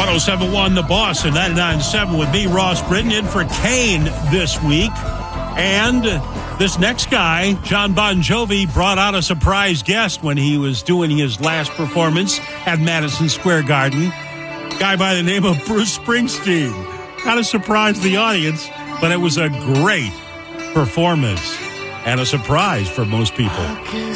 107.1 The Boss and 99.7 with me, Ross Britton, in for Kane this week. And this next guy, John Bon Jovi, brought out a surprise guest when he was doing his last performance at Madison Square Garden. Guy by the name of Bruce Springsteen. Kind of surprised the audience, but it was a great performance and a surprise for most people.